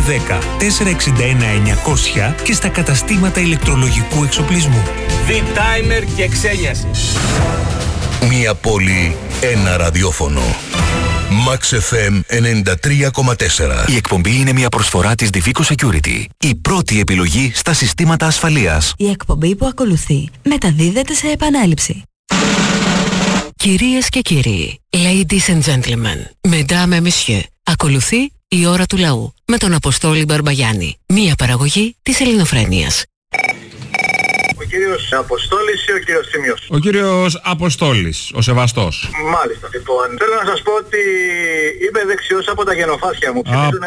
610 461 900 και στα καταστήματα ηλεκτρολογικού εξοπλισμού. V-Timer και ξένιαση. Μία πόλη, ένα ραδιόφωνο. Max FM 93,4. Η εκπομπή είναι μια προσφορά της Divico Security. Η πρώτη επιλογή στα συστήματα ασφαλείας. Η εκπομπή που ακολουθεί μεταδίδεται σε επανάληψη. Κυρίες και κύριοι, ladies and gentlemen, mesdames et messieurs, ακολουθεί η ώρα του λαού με τον Αποστόλη Μπαρμπαγιάννη. Μία παραγωγή της Ελληνοφρένειας. Ο κύριος Αποστόλης ή ο κύριος Θήμιος? Ο κύριος Αποστόλης, ο σεβαστός. Μάλιστα. Λοιπόν, θέλω να σας πω ότι είμαι δεξιός από τα γενοφάσια μου.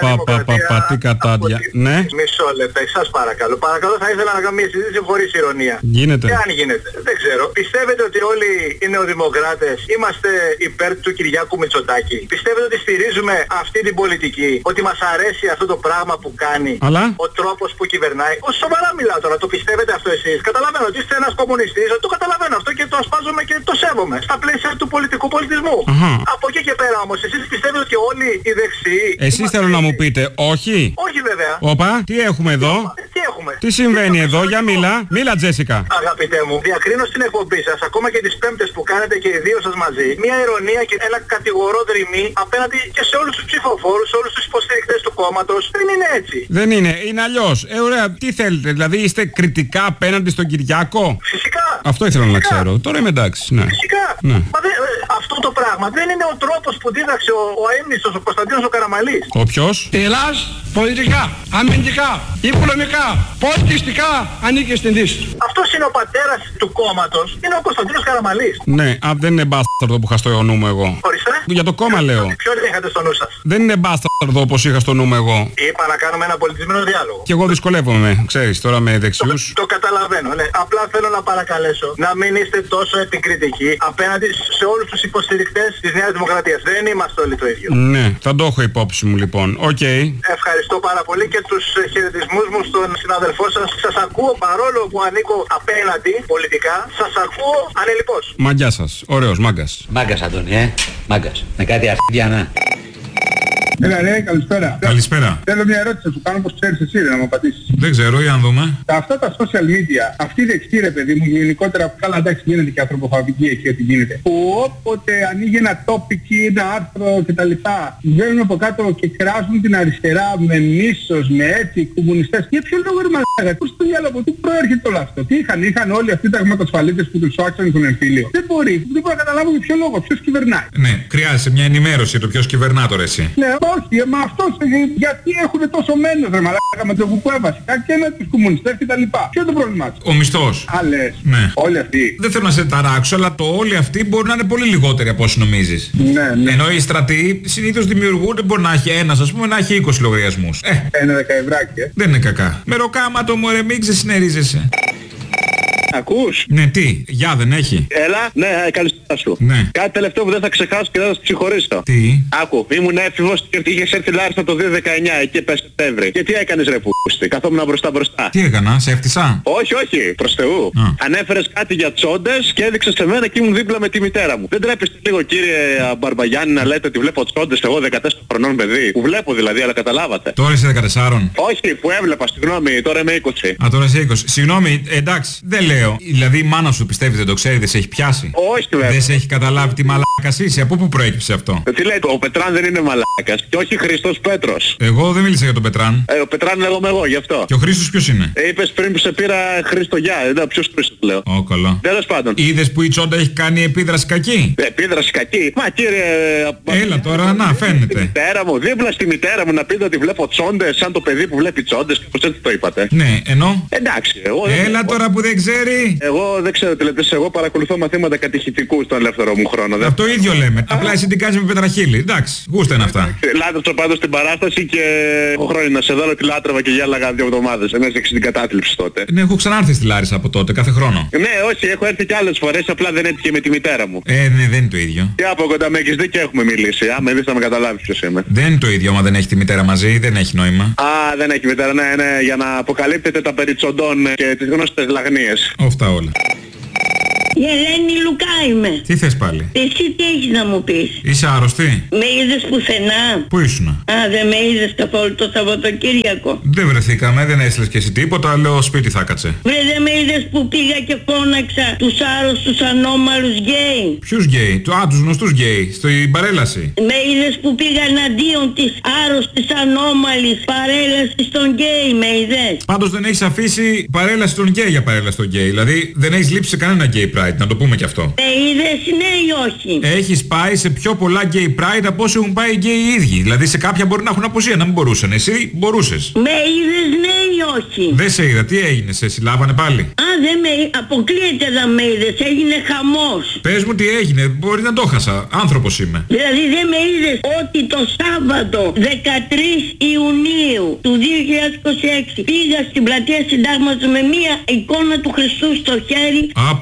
Τι κατάδια. Ναι. Μισό λεπτό, σας παρακαλώ. Παρακαλώ, θα ήθελα να κάνω μια συζήτηση χωρίς ηρωνία. Γίνεται. Και αν γίνεται. Δεν ξέρω. Πιστεύετε ότι όλοι οι νεοδημοκράτες είμαστε υπέρ του Κυριάκου Μητσοτάκη? Πιστεύετε ότι στηρίζουμε αυτή την πολιτική? Ότι μας αρέσει αυτό το πράγμα που κάνει? Αλλά ο τρόπος που κυβερνάει? Σοβαρά μιλάω τώρα. Το πιστεύετε αυτό εσείς? Καταλαβαίνω ότι είστε ένας κομμουνιστής, το καταλαβαίνω αυτό και το ασπάζομαι και το σέβομαι στα πλαίσια του πολιτικού πολιτισμού. Από εκεί και πέρα όμως, εσείς πιστεύετε ότι όλοι οι δεξιοί... Εσείς θέλω να μου πείτε όχι? Όχι βέβαια. Όπα, τι έχουμε εδώ? Τι έχουμε? Τι συμβαίνει εδώ? Για μίλα Τζέσικα. Αγαπητέ μου, διακρίνω στην εκπομπή σας, ακόμα και τις πέμπτες που κάνετε και οι δύο σας μαζί, μια ειρωνία και ένα κατηγορό δρυμή απέναντι και σε όλους τους ψηφοφόρους, σε όλους τους υποστηρικτές του κόμματος. Δεν είναι έτσι. Δεν είναι, είναι αλλιώς. Ωραία, τι θέλετε, δηλαδή είστε κριτικά απέναντι στον Κυριάκο? Φυσικά. Αυτό ήθελα να ξέρω. Τώρα είμαι εντάξει. Ναι. Φυσικά. Ναι. Μα αυτό το πράγμα δεν είναι ο τρόπος που δίδαξε ο αείμνηστος, ο Κωνσταντίνος ο Καραμαλής. Ο ποιος? Ελλάς πολιτικά, αμυντικά, οικονομικά, πολιτιστικά ανήκει στην Δύση. Αυτός είναι ο πατέρας του κόμματος, είναι ο Κωνσταντίνος Καραμαλής. Ναι, δεν είναι μπάσταρδο που είχα στο νου μου εγώ. Ορίστε. Για το κόμμα λέω. Ποιον είχατε στο νου σας? Δεν είναι μπάσταρδο όπως είχα στο νου μου εγώ. Είπα να κάνουμε ένα πολιτισμένο διάλογο. Και εγώ δυσκολεύομαι, ξέρεις, τώρα με δεξιούς. Το καταλαβαίνω, ναι. Απλά θέλω να παρακαλέσω να μην είστε τόσο επικριτικοί απέναντι σε όλους τους υποστηρικτές της Νέας Δημοκρατίας. Δεν είμαστε όλοι το ίδιο. Ναι, θα το έχω υπόψη μου λοιπόν. Οκ. Ευχαριστώ πάρα πολύ και τους χαιρετισμούς μου στον συναδελφό σας. Σας ακούω παρόλο που ανήκω απέναντι πολιτικά. Σας ακούω ανελιπώς. Μαγκιά σας. Ωραίος, μάγκας. Μάγκας, Αντώνη, μάγκας. Με κάτι αρχίδια, ναι. Έλα ρε, καλησπέρα. Καλησπέρα. Θέλω μια ερώτηση να σου κάνω, όπως ξέρεις εσύ, να μου απαντήσεις. Δεν ξέρω, για να δούμε. Αυτά τα social media, αυτή η δεξί ρε παιδί μου, γενικότερα, καλά εντάξει γίνεται και ανθρωποφαγική εκεί ό,τι γίνεται, που όποτε ανοίγει ένα topic ή ένα άρθρο κτλ. Βγαίνουν από κάτω και κράζουν την αριστερά με μίσος, με έτσι, κομμουνιστές. Για ποιο λόγο ρε μαλάκα, πού στο διάλογο, πού προέρχεται όλο αυτό? Τι είχαν όλοι αυτοί τα αγματοσφαλίτες που τους άξαν τον εμφύλιο? Δεν μπορώ να καταλάβω για ποιο λόγο, ποιος κυβερνάει. Ναι, χρειάζεσαι μια ενημέρωση το ποιος κυβερνά τώρα εσύ. Ναι, όχι, μα αυτός γιατί έχουν τόσο μένος ρε μαλάκα με το κουκουέ βασικά και με τους κομμουνιστές κτλ. Ποιο είναι το πρόβλημά τους? Ο μισθός. Άλλες. Ναι. Όλοι αυτοί. Δεν θέλω να σε ταράξω, αλλά το όλοι αυτοί μπορεί να είναι πολύ λιγότεροι από όσοι νομίζεις. Ναι. Ενώ οι στρατοί συνήθως δημιουργούνται, μπορεί να έχει ένας, ας πούμε, να έχει 20 λογαριασμούς. Ένα δεκαευράκι. Δεν είναι κακά. Με ροκάματο μου ρε, μην ξεσυνερίζεσαι. Ακούς? Ναι, τι, γεια δεν έχει. Έλα, ναι, καλησπέρα σου. Ναι. Κάτι τελευταίο που δεν θα ξεχάσω και δεν θα σου συγχωρήσω. Τι? Άκου, ήμουν έφηβος και είχες έρθει Λάρισσα το 2019, εκεί πες Σεπτέμβρη. Και τι έκανες ρε πούστη? Καθόμουν μπροστά. Τι έκανα, σε έφτιασα? Όχι, προς Θεού. Ανέφερες κάτι για τσόντες και έδειξες σε μένα και ήμουν δίπλα με τη μητέρα μου. Δεν τρέπεστε λίγο κύριε Μπαρμπαγιάννη να λέτε ότι βλέπω τσόντες εγώ 14 χρονών παιδί? Που βλέπω δηλαδή, αλλά καταλάβατε. Τώρα είσαι 14. Όχι, που έβλεπα, συγγνώμη, τώρα είμαι 20. Α, τώρα είσαι 20. Συγγνώμη, εντάξει, δεν λέω. Δηλαδή η μάνα σου πιστεύει δεν το ξέρει, δεν σε έχει πιάσει? Όχι βέβαια. Δεν σε έχει καταλάβει τι μαλάκας είσαι? Από πού προέκυψε αυτό? Τι λέει, ο Πετράν δεν είναι μαλάκας και όχι Χριστός Πέτρος. Εγώ δεν μίλησα για τον Πετράν. Ο Πετράν λέγομαι εγώ γι' αυτό. Και ο Χρήστος ποιος είναι? Είπες πριν που σε πήρα Χρήστο Γιά, ποιος Χρήστος λέω? Καλά. Τέλος πάντων. Είδες που η τσόντα έχει κάνει επίδραση κακή? Επίδραση κακή? Μα κύριε... Έλα τώρα, να φαίνεται. Μητέρα μου, δίπλα στη μητέρα μου να πείτε ότι βλέπω τσόντες σαν το παιδί που βλέπει τσόντες, πως έτσι το είπατε? Ναι, ενώ? Εντάξει, εγώ... Έλα τώρα που δεν ξέρει. Εγώ δεν ξέρω τι λέτε, εγώ παρακολουθώ μαθήματα κατηχητικού στον ελεύθερο μου χρόνο. Αυτό ίδιο λέμε. Απλά εσύ τι κάνεις με πετραχύλι. Εντάξει, γούστα είναι αυτά. Λάτρεψα πάντως την παράσταση και έχω χρόνια να σε δω ότι λάτρευα και γέλαγα 2 εβδομάδες. Εμείς την κατάθλιψη τότε. Ναι, έχω ξανάρθει στη Λάρισα από τότε, κάθε χρόνο. Ναι, όχι, έχω έρθει και άλλες φορές, απλά δεν έτυχε με τη μητέρα μου. Ναι, δεν είναι το ίδιο. Και από κοντά με έχεις δει και έχουμε μιλήσει. Άμα δεις θα με καταλάβεις ποιος είμαι. Δεν είναι το ίδιο, άμα δεν έχει τη μητέρα μαζί, δεν έχει νόημα. Α, δεν έχει μητέρα, ναι, για να αποκαλύπτετε τα περί τσοντών και τις γνωστές λαγνίες. Αυτά όλα. Η Ελένη Λουκά είμαι. Τι θες πάλι? Εσύ τι έχεις να μου πεις? Είσαι άρρωστη? Με είδες πουθενά? Πού ήσουνα? Α, δεν με είδες καθόλου το Σαββατοκύριακο? Δεν βρεθήκαμε, δεν έστειλες και εσύ τίποτα, λέω σπίτι θα κάτσε. Βρε, δεν με είδες που πήγα και φώναξα τους άρρωστους ανώμαλους γκέι? Ποιους γκέι? Τους γνωστούς γκέι, στην παρέλαση. Με είδες που πήγα εναντίον της άρρωστης ανώμαλης παρέλασης των γκέι, με είδες? Πάντως δεν έχεις αφήσει παρέλαση των γκέι για παρέλαση των γκέι. Δηλαδή δεν έχεις λείψει σε κανένα gay pride, να το πούμε κι αυτό. Με είδες, ναι ή όχι? Έχεις πάει σε πιο πολλά gay pride από όσοι έχουν πάει οι γκέι οι ίδιοι. Δηλαδή σε κάποια μπορεί να έχουν απουσία, να μην μπορούσαν. Εσύ μπορούσες. Με είδες, ναι ή όχι? Δεν σε είδα, τι έγινε, σε συλλάβανε πάλι? Α, δεν με αποκλείεται να με είδες, έγινε χαμός. Πες μου τι έγινε, μπορεί να το χάσα. Άνθρωπος είμαι. Δηλαδή δεν με είδες ότι το Σάββατο 13 Ιουνίου του 2026 πήγα στην πλατεία Συντάγματος με μία εικόνα του Χριστού στο χέρι.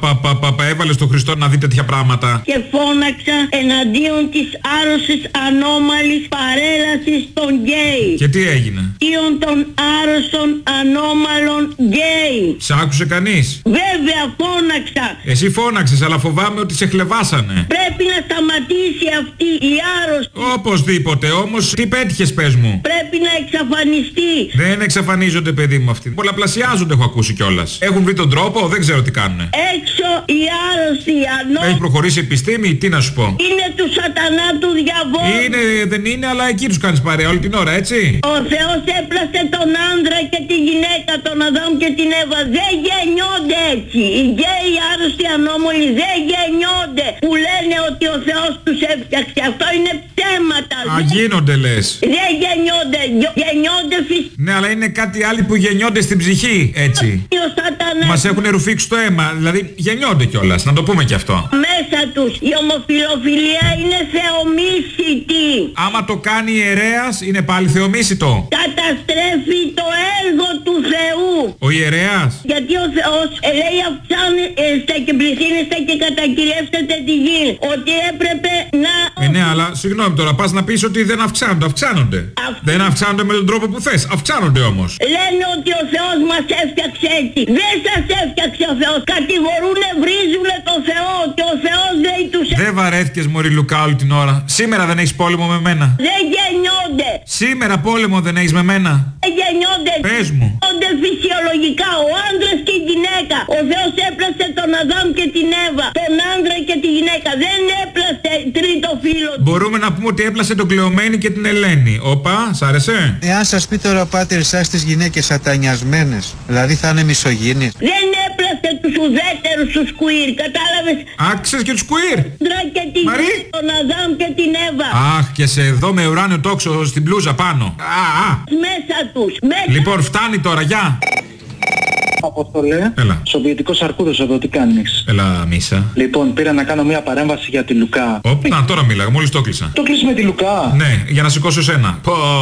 Έβαλες τον Χριστό να δει τέτοια πράγματα. Και φώναξα εναντίον της άρρωσης ανώμαλης παρέλασης των γκέι. Και τι έγινε? Εναντίον των άρρωστων ανώμαλων γκέι. Σ' άκουσε κανείς? Βέβαια φώναξα. Εσύ φώναξες, αλλά φοβάμαι ότι σε χλεβάσανε. Πρέπει να σταματήσει αυτή η άρρωστη. Οπωσδήποτε, όμως τι πέτυχες, πες μου? Πρέπει να εξαφανιστεί. Δεν εξαφανίζονται, παιδί μου, αυτοί. Πολλαπλασιάζονται, έχω ακούσει κιόλας. Έχουν βρει τον τρόπο, δεν ξέρω τι κάνουνε. Έξω η άρρωστη ανώμαλη. Έχει προχωρήσει η επιστήμη, τι να σου πω? Είναι του σατανά του διαβόλου. Είναι, δεν είναι, αλλά εκεί τους κάνεις παρέα όλη την ώρα, έτσι. Ο Θεός έπλασε τον άντρα και τη γυναίκα, τον Αδάμ και την Εύα. Δεν γεννιόνται έτσι. Οι γκέι, οι άρρωστοι ανώμαλοι δεν γεννιόνται. Που λένε ότι ο Θεός τους έφτιαξε. Αυτό είναι ψέματα. Α, γίνονται λες. Δεν γεννιόνται. Γεννιόνται φυσικά. Ναι, αλλά είναι κάτι άλλο που γεννιόνται στην ψυχή, έτσι. Μας έχουν ρουφήξει το αίμα, δηλαδή γεννιόνται κιόλας, να το πούμε κι αυτό. Μέσα τους η ομοφιλοφιλία είναι θεομίσητη. Άμα το κάνει ιερέας, είναι πάλι θεομίσιτο. Καταστρέφει το έργο του Θεού. Ο ιερέας. Γιατί ο Θεός λέει αυξάνεστε και πληθύνεστε και κατακυριεύσετε τη γη. Ότι έπρεπε να... Ναι, αλλά συγγνώμη τώρα, πας να πεις ότι δεν αυξάνονται. Αυξάνονται. Δεν αυξάνονται με τον τρόπο που θες. Αυξάνονται όμως. Λένε ότι ο Θεός μας έφτιαξε έτσι. Δεν σας έφτιαξε ο Θεός. Κατηγορούνε, βρίζουνε το Θεό. Και ο Θεός λέει τους... Δεν βαρέθηκες, μωρή Λουκά, όλη την ώρα. Σήμερα δεν έχεις πόλεμο με μένα. Δεν γεννιόνται. Σήμερα πόλεμο δεν έχεις με μένα. Δεν γεννιόνται. Πες μου. Γεννιόνται φυσιολογικά. Ο άντρας και η γυναίκα. Ο Θεός έπλασε τον Αδάμ και την Εύα. Τον άντρα και τη γυναίκα. Δεν έπλασε τρίτο φίλο. Μπορούμε να πούμε ότι έπλασε τον Κλεωμένη και την Ελένη. Όπα, σ' άρεσε? Εάν σας πει τώρα ο πάτερ εσάς τις γυναίκες σατανιασμένες, δηλαδή θα είναι μισογίνες. Δεν έπλασε τους ουδέτερους τους κουίρ, κατάλαβες? Άξες και τους κουίρ. Και την τον Αδάμ και την Εύα. Αχ, και σε εδώ με ουράνιο τόξο στην μπλούζα πάνω. Μέσα τους. Μέσα. Λοιπόν, φτάνει τώρα, γεια. Αποστολέ. Έλα. Σοβιετικός Αρκούδος εδώ, τι κάνεις? Έλα, Μίσα. Λοιπόν, πήρα να κάνω μια παρέμβαση για τη Λουκά. Να, τώρα μίλαγα, μόλις το κλείσα. Το κλείσεις με τη Λουκά? Ναι, για να σηκώσω εσένα.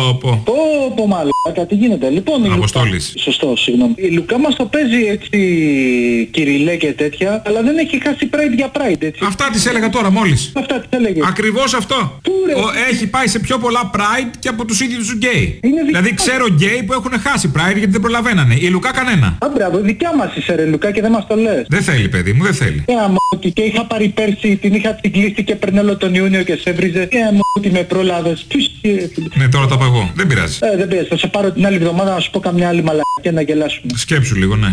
Πω μαλάκα, τι γίνεται? Λοιπόν, Αποστόλης. Σωστό, συγγνώμη. Η Λουκά μας το παίζει έτσι κυριλέ και τέτοια, αλλά δεν έχει χάσει pride για pride, έτσι. Αυτά τις έλεγα τώρα μόλις. Αυτά τις έλεγε. Ακριβώς αυτό. Έχει πάει σε πιο πολλά pride και από τους ίδιους τους γκέι. Δηλαδή ξέρω γκέι που έχουν χάσει pride γιατί δεν προλαβαίνανε. Η Λουκά κανένα. Μπράβο, δικιά μας είσαι ρε Λουκά και δεν μας το λες. Δεν θέλει, παιδί μου, δεν θέλει. Και είχα πάρει πέρσι, την είχα κλείσει και παίρνει όλο τον Ιούνιο και σε έβριζε. Ότι με πρόλαβες. Ναι, τώρα τα παγώ. Δεν πειράζει. Δεν πειράζει. Θα σε πάρω την άλλη εβδομάδα να σου πω καμιά άλλη μαλακία να γελάσουμε. Σκέψου λίγο, ναι.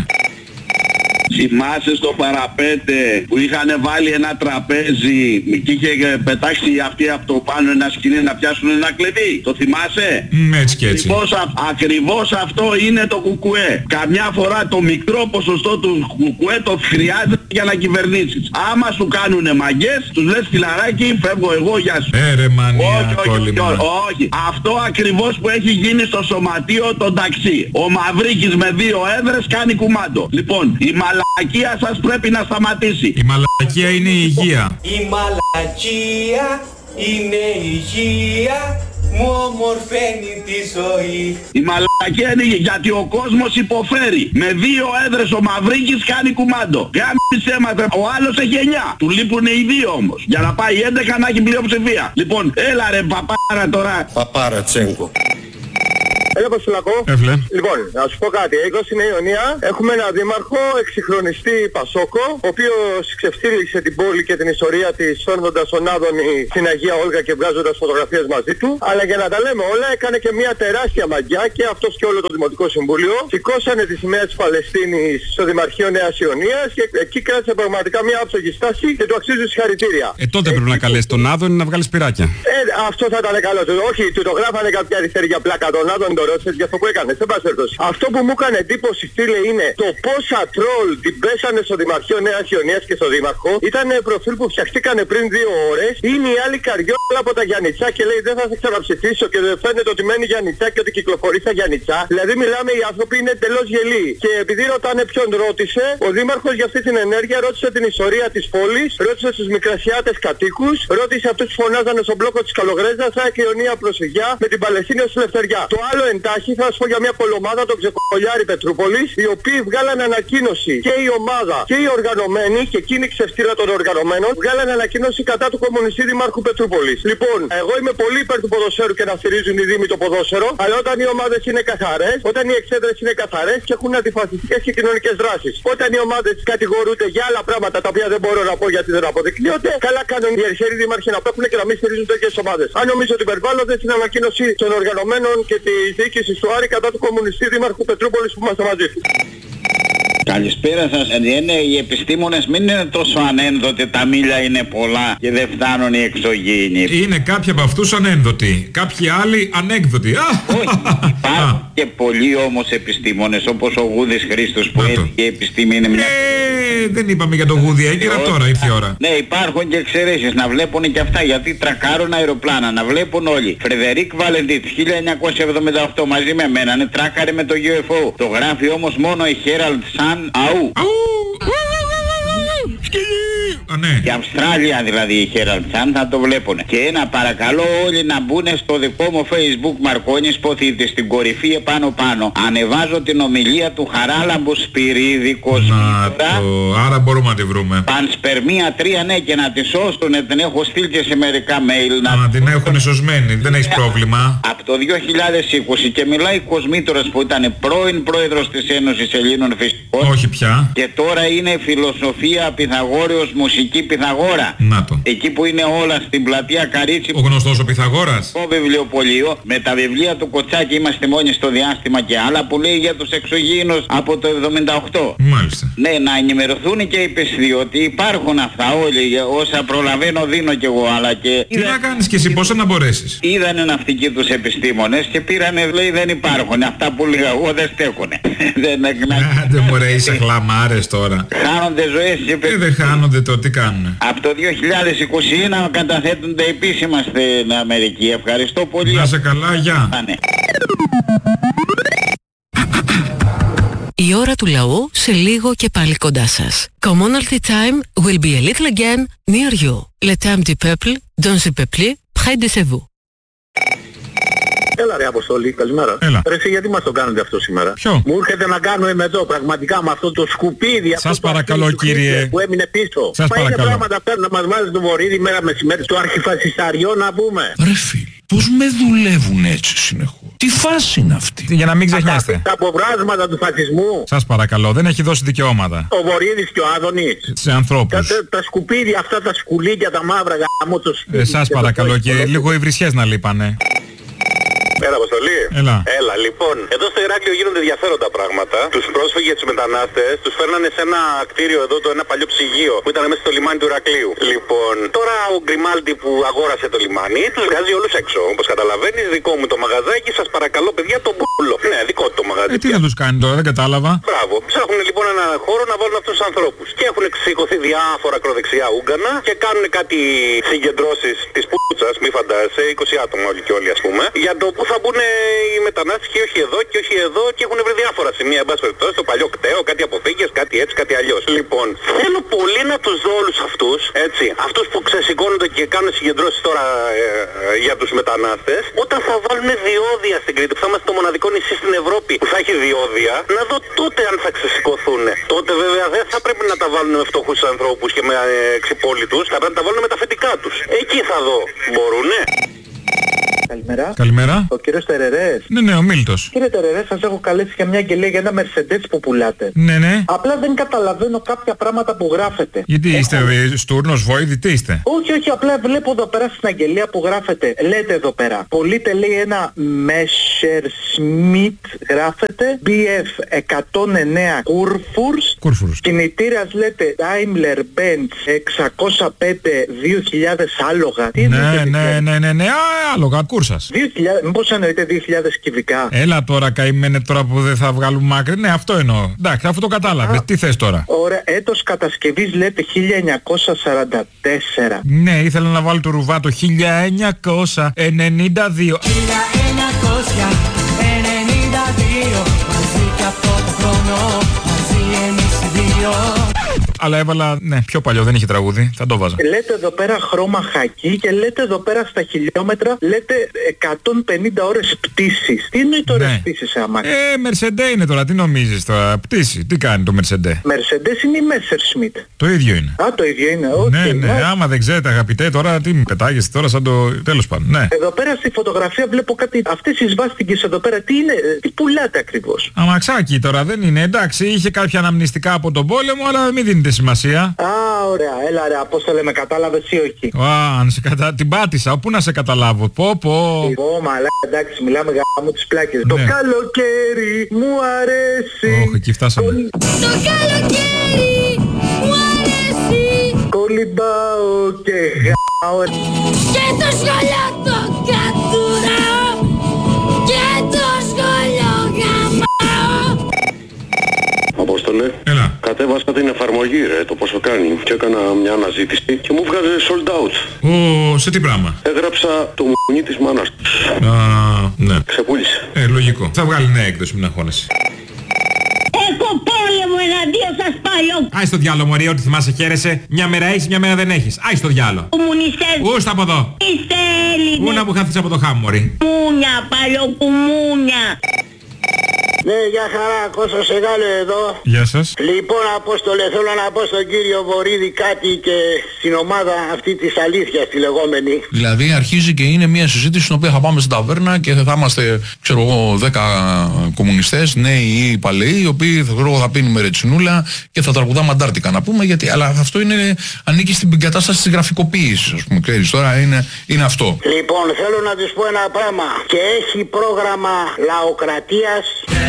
Θυμάσαι στο παραπέντε που είχαν βάλει ένα τραπέζι και είχε πετάξει αυτοί από το πάνω ένα σκηνή να πιάσουν ένα κλειδί? Το θυμάσαι? Έτσι και έτσι. Ακριβώς αυτό είναι το κουκουέ. Καμιά φορά το μικρό ποσοστό του κουκουέ το χρειάζεται για να κυβερνήσεις. Άμα σου κάνουνε μαγκές, τους λες φιλαράκι, φεύγω εγώ, γεια σου. Ρε μανία, όχι. Αυτό ακριβώς που έχει γίνει στο σωματείο των ταξί. Ο Μαυρίκης με 2 έδρες κάνει κουμάντο. Λοιπόν, η μαλακία σας πρέπει να σταματήσει. Η μαλακία είναι η υγεία. Η μαλακία είναι η υγεία, μου ομορφαίνει τη ζωή. Η μαλακία είναι γιατί ο κόσμος υποφέρει. Με 2 έδρες ο Μαυρίκης κάνει κουμάντο. Γάμισε έμαθα, ο άλλος έχει 9. Του λείπουν οι 2 όμως. Για να πάει 11 να έχει πλειοψηφία. Λοιπόν, έλα ρε παπάρα τώρα. Παπάρα Τσέγκο. Έλα Πασουλακό. Λοιπόν, να σου πω κάτι. Εδώ στην Ιωνία έχουμε έναν δήμαρχο, εξυγχρονιστή Πασόκο, ο οποίος ξεφτύλιξε την πόλη και την ιστορία της φέρνοντας τον Άδωνη στην Αγία Όλγα και βγάζοντας φωτογραφίες μαζί του. Αλλά για να τα λέμε όλα, έκανε και μια τεράστια μαγιά και αυτός και όλο το Δημοτικό Συμβούλιο. Σηκώσανε τη σημαία της Παλαιστίνης στο Δημαρχείο Νέας Ιωνίας και εκεί κράτησε πραγματικά μια άψογη στάση και του αξίζει συγχαρητήρια. Τότε πρέπει να καλέσει τον Άδωνη να βγάλει σπυράκια. Αυτό θα ήταν καλό. Όχι, του το γράφανε κάποια αριστερή για πλάκα. Τον Άδωνη το ρώτησε για αυτό που έκανε. Δεν πας έρθωση. Αυτό που μου έκανε εντύπωση, φίλε, είναι το πόσα τρόλ την πέσανε στο Δημαρχείο Νέας Ιωνίας και στο Δήμαρχο. Ήταν προφίλ που φτιαχτήκανε πριν 2 ώρες. Είναι η άλλη καριόλα από τα Γιαννιτσά και λέει δεν θα σε ξαναψηφίσω και δεν φαίνεται ότι μένει Γιαννιτσά και ότι κυκλοφορεί στα Γιαννιτσά. Δηλαδή μιλάμε, οι άνθρωποι είναι εντελώς γελοί. Και επειδή ρωτάνε ποιον ρώτησε, ο Δήμαρχος για αυτή την ενέργεια ρώτησε την ιστορία της πόλης, ρώτησε τους μικρασιάτες κατοίκους, ρώτησε αυτούς που φωνάζανε στον μπλόκο της Καλογρέζας, και Ιωνία προσφυγιά με την Παλαιστίνη ως ελευθεριά. Το άλλο εντάχει θα σου πω για μια κολομάδα των Ξεκολιάρη Πετρούπολης, οι οποίοι βγάλανε ανακοίνωση και η ομάδα και οι οργανωμένοι, και εκείνη η ξεφτύλα των οργανωμένων, βγάλανε ανακοίνωση κατά του κομμουνιστή Δημάρχου Πετρούπολης. Λοιπόν, εγώ είμαι πολύ υπέρ του ποδοσφαίρου και να στηρίζουν οι Δήμοι το ποδόσφαιρο, αλλά όταν οι ομάδες είναι καθαρές, όταν οι εξέδρες είναι καθαρές και έχουν αντιφασιστικές και κοινωνικές δράσεις, όταν οι ομάδες κατηγορούνται για άλλα πράγματα τα οποία δεν μπορώ να πω γιατί δεν αποδεικνύονται, καλά κάνουν οι αριστεροί δήμαρχοι να πέφτουν και να μην στηρίζουν τέτοιες ομάδες. Αν νομίζω ότι υπερβάλλονται στην ανακοίνωση των οργανωμένων και της διοίκησης του Άρη κατά του κομμουνιστή Δήμαρχου Πετρούπολης που είμαστε μαζί του. Καλησπέρα σας. Οι επιστήμονες μην είναι τόσο ανένδοτοι, τα μίλια είναι πολλά και δεν φτάνουν οι εξωγήινοι. Είναι κάποιοι από αυτούς ανένδοτοι, κάποιοι άλλοι ανέκδοτοι. Όχι, υπάρχουν και πολλοί όμως επιστήμονες όπως ο Γούδης Χρήστος που έλεγε η επιστήμη είναι μια... Δεν είπαμε για το Γούδη, έγκυρα τώρα ήρθε η ώρα. Ναι, υπάρχουν και εξαιρέσεις, να βλέπουν και αυτά γιατί τρακάρουν αεροπλάνα, να βλέπουν όλοι. Φρεδερίκ Βαλεντίτ 1978 μαζί με μένα, ναι, τράκαρε με το UFO. Το γράφει όμως μόνο η Herald Sun. Αου! Ναι. Η Αυστράλια δηλαδή η Herald Sun θα το βλέπουν. Και να παρακαλώ όλοι να μπουν στο δικό μου Facebook Μαρκόνης Ποθήτης στην κορυφή επάνω πάνω. Ανεβάζω την ομιλία του Χαράλαμπου Σπυρίδη Κοσμήτωρα. Άρα μπορούμε να τη βρούμε. Πανσπερμία 3, ναι, και να τη σώσουν. Την έχω στείλει και σε μερικά mail. Να την έχουν σωσμένη, δεν έχεις πρόβλημα. Από το 2020 και μιλάει Κοσμήτωρας που ήταν πρώην πρόεδρος της Ένωσης Ελλήνων Φυσικών. Όχι πια. Και τώρα είναι φιλοσοφία Πυθαγόριος μουσική Πυθαγόρα. Να το. Εκεί που είναι όλα στην πλατεία Καρίτσι. Ο γνωστός ο Πυθαγόρας. Το βιβλιοπωλείο με τα βιβλία του Κοτσάκη είμαστε μόνοι στο διάστημα και άλλα που λέει για τους εξωγήινους από το 78. Μάλιστα. Ναι, να ενημερωθούν και οι πιστοί ότι υπάρχουν αυτά όλοι, όσα προλαβαίνω δίνω κι εγώ, αλλά και... Τι να κάνεις κι εσύ, πόσα να μπορέσεις. Είδανε ναυτικοί τους επιστήμονες και πήρανε, λέει δεν υπάρχουν, αυτά που λέγα εγώ δεν στέκουνε. Δεν μωρέ, είσαι χλαμάρες τώρα. Χάνονται ζωές. Δεν χάνονται το, τι κάνουνε. Από το 2021 καταθέτονται επίσημα στην Αμερική. Ευχαριστώ πολύ. Να σε καλά, γεια. Η ώρα του λαού σε λίγο και πάλι κοντά σας. Commonalty time will be a little again near you. Le temps du peuple, dans le peuple, près de vous. Έλα ρε Αποστόλη, καλημέρα. Έλα. Ρε εσύ γιατί μας το κάνετε αυτό σήμερα. Ποιο? Μου έρχεται να κάνουμε με εδώ πραγματικά με αυτό το σκουπίδι. Σας παρακαλώ κύριε. Που έμεινε πίσω. Σας παρακαλώ. Είναι πράγματα αυτά να μας βάζει το βορίδι μέρα μεσημέρι στο αρχιφασισταριό να πούμε. Ρε φίλ, πώς με δουλεύουν έτσι συνεχώς. Τι φάση είναι αυτή. Για να μην ξεχνιάστε. Τα αποβράσματα του φασισμού. Σας παρακαλώ, δεν έχει δώσει δικαιώματα. Ο Βορίδης και ο Άδωνης. Σε ανθρώπους. Τα σκουπίδια αυτά, τα σκουλίκια, τα μαύρα γάμο το σπίτι. Σας παρακαλώ και λίγο οι βρισιές να λείπανε. Έλα, Αποστολή. Έλα. Λοιπόν, εδώ στο Ηράκλειο γίνονται ενδιαφέροντα πράγματα. Τους πρόσφυγες, τους μετανάστες, τους φέρνανε σε ένα κτίριο εδώ, ένα παλιό ψυγείο που ήταν μέσα στο λιμάνι του Ηρακλείου. Λοιπόν, τώρα ο Γκριμάλντι που αγόρασε το λιμάνι, τους βγάζει όλους έξω. Όπως καταλαβαίνεις, δικό μου το μαγαζάκι, σας παρακαλώ παιδιά, τον μπούλο. Ναι, δικό του το μαγαζάκι. Τι να τους κάνει τώρα, δεν κατάλαβα. Μπράβο. Ψάχνουν λοιπόν ένα χώρο να βάλουν αυτούς τους ανθρώπους. Και έχουν σηκωθεί διάφορα ακροδεξιά Ούγκανα και κάνουν κάτι συγκεντρώσεις της πούτσας, μη φαντάζεσαι, 20 άτομα όλοι και όλοι ας πούμε, για το που θα μπουν οι μετανάστες και όχι εδώ και όχι εδώ και έχουν βρει διάφορα σημεία, εν πάση περιπτώσει, το παλιό κτέο, κάτι αποφύγες, κάτι έτσι, κάτι αλλιώς. Λοιπόν, θέλω πολύ να τους δω όλους αυτούς, έτσι, αυτούς που ξεσηκώνονται και κάνουν συγκεντρώσεις τώρα για τους μετανάστες, όταν θα βάλουν διόδια στην Κρήτη, που θα είμαστε το μοναδικό νησί στην Ευρώπη που θα έχει διόδια, να δω τότε αν θα ξεσηκωθούν. Τότε βέβαια δεν θα πρέπει να τα βάλουν με φτωχούς ανθρώπους και με εξυπόλυτους, θα πρέπει να τα βάλουν με τα αφεντικά τους. Εκεί θα δω. Μπορούνε. Καλημέρα. Καλημέρα. Ο κύριος Τερερές. Ναι, ο Μίλτος. Κύριε Τερερές, σας έχω καλέσει για μια αγγελία για ένα Mercedes που πουλάτε. Ναι. Απλά δεν καταλαβαίνω κάποια πράγματα που γράφετε. Γιατί είστε στούρνος, βόηδη, τι είστε? Όχι, απλά βλέπω εδώ πέρα στην αγγελία που γράφετε. Λέτε εδώ πέρα. Πωλείται λέει ένα Messerschmitt, γράφετε BF 109 Kurfürst. Κινητήρας λέτε Daimler-Benz 605 2000 άλογα. Τι Ναι, άλογα, κούρσας. 2000, μήπως εννοείται 2000 κυβικά? Έλα τώρα, καημένε τώρα που δεν θα βγάλουμε μάκρη. Ναι, αυτό εννοώ. Εντάξει, αφού το κατάλαβες, τι θες τώρα? Ωραία, έτος κατασκευής λέτε 1944. Ναι, ήθελα να βάλω το ρουβά το 1992. 1992, μαζί και αυτό το χρόνο, μαζί εμείς οι δύο. Αλλά έβαλα, ναι, πιο παλιό, δεν είχε τραγούδι, θα το βάζα. Λέτε εδώ πέρα χρώμα χακί και λέτε εδώ πέρα στα χιλιόμετρα, λέτε 150 ώρες πτήσης. Τι είναι τώρα πτήσης άμα? Μερσεντέ είναι τώρα, τι νομίζεις τώρα, πτήση, τι κάνει το Μερσεντέ? Μερσεντές είναι η Messerschmitt. Το ίδιο είναι. Α, το ίδιο είναι, Ναι, άμα δεν ξέρετε αγαπητέ, τώρα τι μου πετάγεσαι τώρα σαν το, τέλος πάντων, ναι. Εδώ πέρα στη φωτογραφία βλέπω κάτι, αυτές οι σβάστηκες εδώ πέρα, τι είναι, τι πουλάτε ακριβώς? Αμαξάκι τώρα δεν είναι, εντάξει, είχε κάποια αναμνηστικά από τον πόλεμο, αλλά μην δίνετε σημασία. Α, ωραία, έλα ρε, Απόστολε, με κατάλαβες ή όχι? Αν την πάτησα, πού να σε καταλάβω, πω. Μαλά, εντάξει, μιλάμε γάμο τις πλάκες. Το καλοκαίρι μου αρέσει. Όχι, εκεί φτάσαμε. Το καλοκαίρι μου αρέσει. Κολυμπάω και γάω. Και το σχολείο το κατουράω. Και το σχολείο γαμάω. Απόστολε, κατέβασα την εφαρμογή το πόσο κάνει και έκανα μια αναζήτηση και μου βγάζει sold out. Σε τι πράγμα? Έγραψα το μουνί της μάνας τους. Ναι. Ξεπούλησε. Λογικό. Θα βγάλει νέα έκδοση, μην αγχώνεσαι. Έχω πόλεμο εναντίον σας πάλι. Άι στο διάλο μωρή, ό,τι θυμάσαι χαίρεσαι. Μια μέρα έχεις, μια μέρα δεν έχεις. Άι στο διάλο. Κομμουνιστές. Ούστα από εδώ. Είστε Έλληνες. Πού να μου χαθείς από το χάμ μωρή. Μούνια, παλιοκουμούνια. Ναι, γεια χαρά, Κώστας Σεγάλε εδώ. Γεια σας. Λοιπόν, Απόστολε, θέλω να πω στον κύριο Βορίδη κάτι και στην ομάδα αυτή της αλήθειας τη λεγόμενη. Δηλαδή αρχίζει και είναι μια συζήτηση στην οποία θα πάμε στην ταβέρνα και θα είμαστε, ξέρω εγώ, 10 κομμουνιστές, νέοι ή παλαιοί, οι οποίοι θα πίνουμε ρετσινούλα και θα τραγουδάμε αντάρτικα να πούμε, γιατί, αλλά αυτό ανήκει στην κατάσταση της γραφικοποίησης, ας πούμε, ξέρεις, τώρα είναι αυτό. Λοιπόν, θέλω να τους πω ένα πράγμα και έχει πρόγραμμα λαοκρατίας.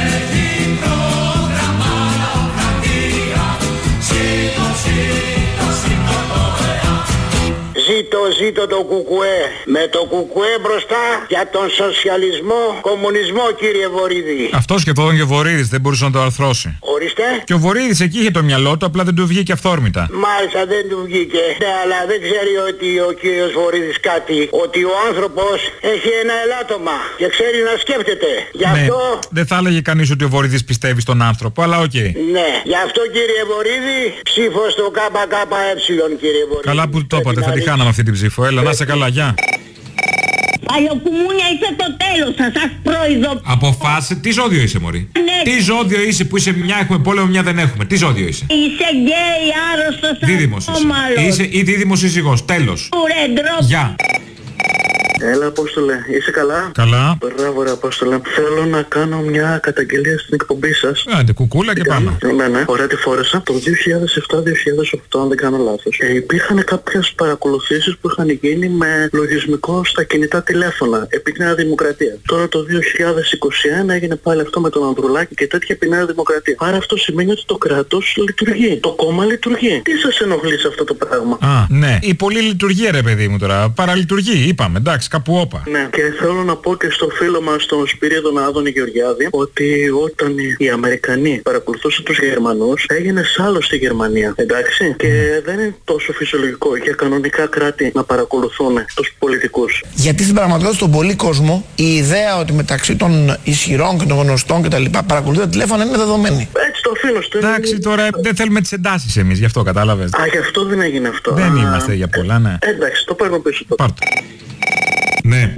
Ζήτω το κουκουέ. Με το κουκουέ μπροστά για τον σοσιαλισμό, κομμουνισμό, κύριε Βορίδη. Αυτό σκεφτόταν και ο Βορίδης, δεν μπορούσε να το αρθρώσει. Ορίστε. Και ο Βορίδης εκεί είχε το μυαλό του, απλά δεν του βγήκε αυθόρμητα. Μάλιστα, δεν του βγήκε. Ναι, αλλά δεν ξέρει ότι ο κύριος Βορίδης κάτι. Ότι ο άνθρωπος έχει ένα ελάττωμα και ξέρει να σκέφτεται. Γι' αυτό... Δεν θα έλεγε κανείς ότι ο Βορίδης πιστεύει στον άνθρωπο, αλλά οκ. Ναι, γι' αυτό κύριε Βορίδη, ψήφο στο ΚΚΕ, κύριε Βορίδη. Καλά που το είπατε, θα τη χάναμε αυτή την ψήφο. Έλα, να είσαι καλά, γεια. Παλιοκουμούνια, είσαι το τέλος σας προειδοποιώ. Αποφάσισε, τι ζώδιο είσαι μωρή? Ναι. Τι ζώδιο είσαι που είσαι, μια έχουμε πόλεμο, μια δεν έχουμε? Τι ζώδιο είσαι? Είσαι γκέι, άρρωστος, δίδυμος είσαι ή δίδυμος σύζυγος, τέλος. Γεια. Έλα, Απόστολε, είσαι καλά? Καλά. Μπράβο ρε Απόστολε. Θέλω να κάνω μια καταγγελία στην εκπομπή σας. Άντε, κουκούλα και πάμε. Ναι, ωραία τη φόρεσα. Το 2007-2008, αν δεν κάνω λάθος. Υπήρχαν κάποιες παρακολουθήσεις που είχαν γίνει με λογισμικό στα κινητά τηλέφωνα επί τη Νέα Δημοκρατία. Τώρα το 2021 έγινε πάλι αυτό με τον Ανδρουλάκη και τέτοια επί Νέα Δημοκρατία. Άρα αυτό σημαίνει ότι το κράτος λειτουργεί. Το κόμμα λειτουργεί. Τι σας ενοχλεί σε αυτό το πράγμα? Ναι. Η πολλή λειτουργία ρε παιδί μου τώρα. Παραλειτουργεί, είπαμε, εντάξει. Κάπου όπα. Ναι, και θέλω να πω και στο φίλο μας τον Σπυρίδωνα τον Άδωνη Γεωργιάδη ότι όταν οι Αμερικανοί παρακολουθούσαν τους Γερμανούς έγινε άλλο στη Γερμανία, εντάξει, και δεν είναι τόσο φυσιολογικό για κανονικά κράτη να παρακολουθούν τους πολιτικούς. Γιατί στην πραγματικότητα στον πολύ κόσμο η ιδέα ότι μεταξύ των ισχυρών και των γνωστών κτλ. Παρακολουθεί τα τηλέφωνα είναι δεδομένη. Έτσι το φίλο του. Εντάξει, τώρα δεν θέλουμε τις εντάσεις εμείς, γι' αυτό κατάλαβες. Γι' αυτό δεν έγινε αυτό. Δεν είμαστε για πολλά, ναι. Εντάξει, το παίρνω πίσω τώρα. Πάρ' το. Ναι.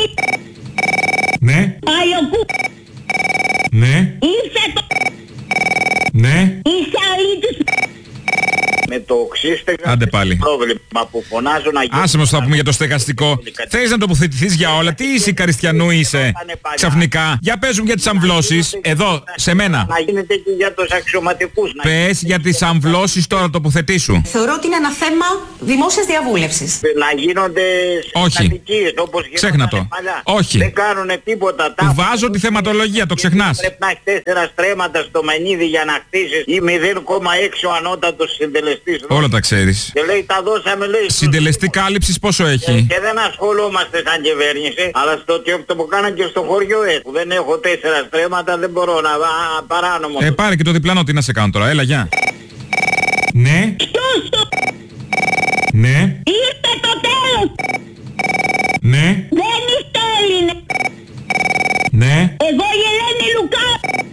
Ναι. Ναι. Είσαι το... Ναι. Είσαι αλήτης. Με το οξύστεγα. Άντε πάλι. Πρόβλημα που φωνάζω να γίνει. Άσε μας θα πούμε για το στεγαστικό. Θέλεις να τοποθετηθείς για όλα. Τι είσαι, Καριστιανού είσαι. Ξαφνικά. Για πες μου για τις αμβλώσεις. Εδώ, σε μένα. Να γίνεται και για τους αξιωματικούς. Πες για τις αμβλώσεις τώρα, τοποθετήσου. Θεωρώ ότι είναι ένα θέμα δημόσιας διαβούλευσης. Να γίνονται κατοικίες όπως ξέχνα το. παλιά. Όχι. Δεν κάνουνε τίποτα. Βάζω τη θεματολογία, το ξεχνάς. Πρέπει να έχεις 4 στρέμματα στο μενίδι για να χτίσεις ή 0,6 ο ανώτατος συντελεστής. Όλα τα ξέρεις. Και λέει τα δώσαμε, λέει. Συντελεστή κάλυψης πόσο έχει. Και δεν ασχολούμαστε σαν κυβέρνηση, αλλά στο το που κάναν και στο χωριό που δεν έχω 4 στρέμματα δεν μπορώ να παράνομο. Πάρε και το διπλάνο, τι να σε κάνω τώρα, έλα γεια. Ναι. Ναι. Ήρθε το τέλος. Ναι. Δεν είστε Έλληνες. Ναι. Εγώ η Ελένη Λουκά.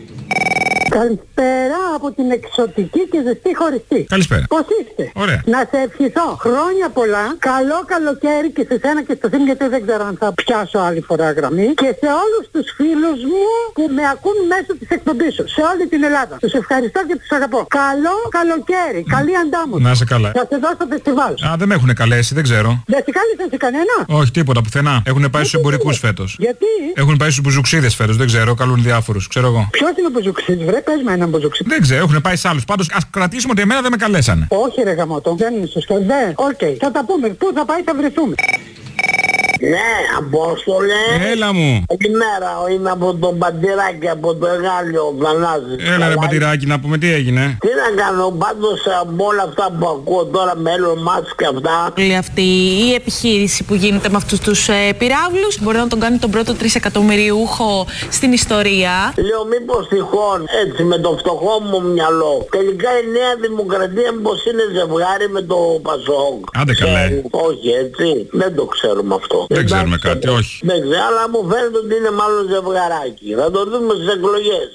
Καλησπέρα από την εξωτική και ζεστή χωριστή. Καλησπέρα. Πώς είστε? Ωραία. Να σε ευχηθώ χρόνια πολλά, καλό καλοκαίρι και σε σένα και στο θύμ, γιατί δεν ξέρω αν θα πιάσω άλλη φορά γραμμή, και σε όλους τους φίλους μου που με ακούν μέσω της εκπομπής σου, σε όλη την Ελλάδα. Τους ευχαριστώ και τους αγαπώ. Καλό καλοκαίρι, καλή αντάμωση. Να είσαι καλά. Θα σε δω στο φεστιβάλ. Α, δεν με έχουν καλέσει, δεν ξέρω. Δεν σε κάλεσαν σε κανένα? Όχι, τίποτα πουθενά. Έχουν πάει στους εμπορικούς φέτος. Γιατί? Έχουν πάει στους μπουζουξίδες φέτος, δεν ξέρω, καλούν διάφορους, ξέρω εγώ. Ποιος είναι ο μπουζουξίδης, βρε, πες με έναν μπουζουξίδη. Δεν ξέρω, έχουν πάει σε άλλους. Πάντως ας κρατήσουμε ότι εμένα δεν με καλέσανε. Όχι ρε γαμώτο, δεν είναι σωστό. Δεν, οκ. Θα τα πούμε. Πού θα πάει, θα βρεθούμε. Ναι, Απόστολε. Έλα μου. Καλημέρα, είναι από τον Παντηράκη, από το Εγάλιο, Θανάση. Έλα ρε Παντηράκη, να πούμε τι έγινε. Τι να κάνω, πάντως από όλα αυτά που ακούω τώρα με Elon Musk και αυτά. Όλη αυτή η επιχείρηση που γίνεται με αυτούς τους πυράβλους μπορεί να τον κάνει τον πρώτο 3 εκατομμυριούχο στην ιστορία. Λέω μήπως τυχόν, έτσι με το φτωχό μου μυαλό, τελικά η Νέα Δημοκρατία μήπως είναι ζευγάρι με το Πασόκ. Άντε καλέ. Όχι έτσι, δεν το ξέρουμε αυτό. Δεν ξέρουμε κάτι, όχι. Δεν ξέρω, αλλά μου φαίνεται ότι είναι μάλλον ζευγαράκι. Θα το δούμε στις εκλογές.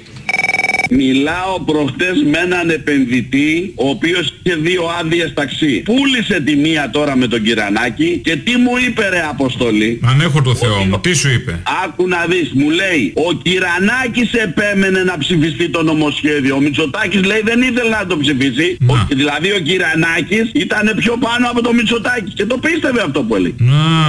Μιλάω προχτές με έναν επενδυτή ο οποίος είχε 2 άδειες ταξί. Πούλησε τη μία τώρα με τον Κυρανάκη και τι μου είπε ρε Αποστολή? Αν έχω το Θεό μου, τι σου είπε? Άκου να δεις, μου λέει ο Κυρανάκης επέμενε να ψηφιστεί το νομοσχέδιο. Ο Μητσοτάκης λέει δεν ήθελε να το ψηφίσει. Δηλαδή ο Κυρανάκης ήταν πιο πάνω από το Μητσοτάκη και το πίστευε αυτό που έλεγε.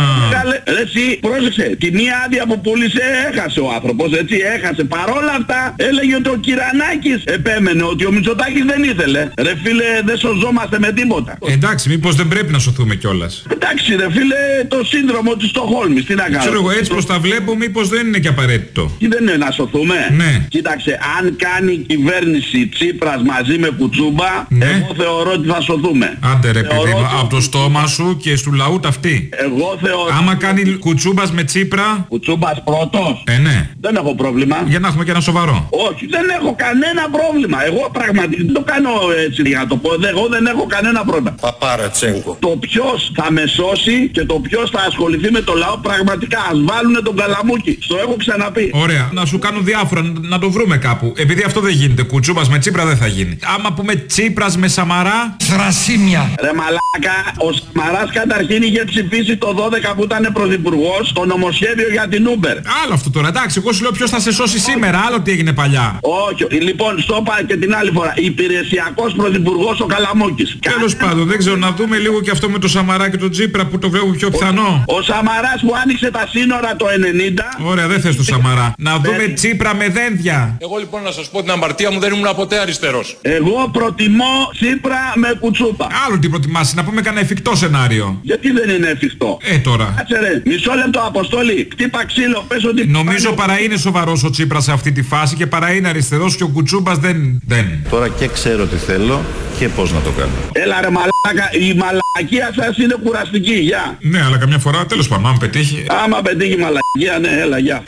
Ρε εσύ, πρόσεξε, τη μία άδεια που πούλησε έχασε ο άνθρωπος, έτσι έχασε. Παρόλα αυτά έλεγε ότι ο Κυρανάκης επέμενε, ότι ο Μητσοτάκης δεν ήθελε. Ρε φίλε, δεν σωζόμαστε με τίποτα. Εντάξει, μήπως δεν πρέπει να σωθούμε κιόλας. Εντάξει ρε φίλε, το σύνδρομο της Στοκχόλμης, τι να κάνουμε. Ξέρω εγώ, έτσι πως τα βλέπω, μήπως δεν είναι και απαραίτητο. Τι δεν είναι να σωθούμε? Ναι. Κοίταξε, αν κάνει κυβέρνηση Τσίπρας μαζί με Κουτσούμπα, εγώ θεωρώ ότι θα σωθούμε. Άντε ρε παιδί μου, από το στόμα σου και του λαού ταυτί. Εγώ θεωρώ. Άμα κάνει Κουτσούμπας με Τσίπρα. Κουτσούμπας πρώτος. Ναι. Δεν έχω πρόβλημα. Για να έχουμε και ένα σοβαρό. Όχι, δεν έχω κανένα πρόβλημα. Εγώ πραγματικά δεν το κάνω έτσι για να το πω. Εγώ δεν έχω κανένα πρόβλημα. Παπαρατσέγκο. Το ποιος θα με σώσει και το ποιος θα ασχοληθεί με το λαό πραγματικά. Ας βάλουνε τον Καλαμούκη. Στο έχω ξαναπεί. Ωραία. Να σου κάνουν διάφορα, να το βρούμε κάπου. Επειδή αυτό δεν γίνεται. Κουτσούμπας με Τσίπρα δεν θα γίνει. Άμα πούμε Τσίπρας με Σαμαρά. Θρασίμια. Ρε μαλάκα, ο Σαμαράς καταρχήν είχε ψηφίσει το 12 που ήταν πρωθυπουργός το νομοσχέδιο για την Uber. Άλλο αυτό τώρα. Εντάξει, εγώ σου λέω ποιος θα σε σώσει σήμερα. Άλλο τι έγινε παλιά. Όχι, λοιπόν, στο είπα και την άλλη φορά. Υπηρεσιακός πρωθυπουργός ο Καλαμούκης. Τέλος πάντων, δεν ξέρω, να δούμε λίγο και αυτό με το Σαμαρά και τον Τσίπρα που το βλέπω πιο πιθανό. Ο Σαμαράς που άνοιξε τα σύνορα το 90. Ωραία, δεν θες το Σαμαρά. Να δούμε Τσίπρα με δένδια. Εγώ λοιπόν να σας πω την αμαρτία μου, δεν ήμουν ποτέ αριστερός. Εγώ προτιμώ Τσίπρα με Κουτσούπα. Άλλο τι προτιμάς, να πούμε κανένα εφικτό σενάριο. Γιατί δεν είναι εφικτό? Τώρα. Κάτσε ρε, μισό λεπτό Αποστόλη. Χτύπα ξύλο, πες ότι. Νομίζω παρά είναι σοβαρός ο Τσίπρας σε αυτή τη φάση και παρά είναι αριστερός και ο Κουτσούμπας δεν. Τώρα και ξέρω τι θέλω και πώς να το κάνω. Έλα ρε μαλάκα, η μαλακία σας είναι κουραστική, γεια. Ναι, αλλά καμιά φορά τέλος πάντων, άμα πετύχει. Άμα πετύχει μαλακία, ναι, έλα, γεια.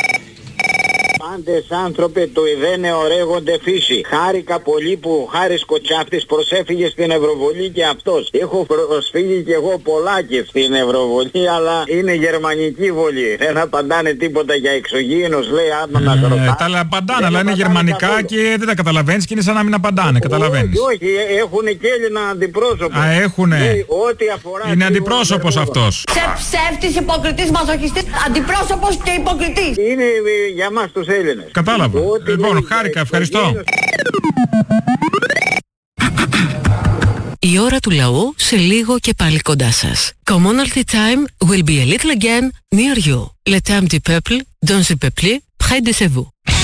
Πάντες άνθρωπε το ιδένε ωραίγονται φύση. Χάρηκα πολύ που ο Χάρης Κοτσάφτης προσέφυγε στην Ευρωβουλή και αυτός. Έχω προσφύγει και εγώ πολλά και στην Ευρωβουλή, αλλά είναι γερμανική βολή. Δεν απαντάνε τίποτα για εξωγήινος, λέει άμα να ρωτάς. Τα απαντάνε, αλλά είναι γερμανικά και δεν τα καταλαβαίνεις και είναι σαν να μην απαντάνε, καταλαβαίνεις. Όχι, έχουν και Έλληνα αντιπρόσωπο. Α, έχουνε. Ό,τι αφορά. Είναι αντιπρόσωπος αυτός. Ψεύτης, υποκριτής, μαζοχιστής, αντιπρόσωπος και υποκριτής. Είναι για μας τους Έλληνες. Κατάλαβα. Λοιπόν, χάρηκα, ευχαριστώ. Η ώρα του λαού σε λίγο και πάλι κοντά σας. Commonalty time will be a little again near you. Le temps du peuple, dans le peuple, près de vous.